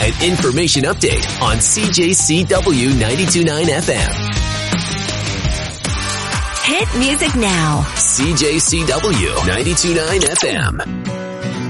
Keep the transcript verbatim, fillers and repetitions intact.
and information update on C J C W ninety-two point nine F M. Hit music now. C J C W ninety-two point nine F M.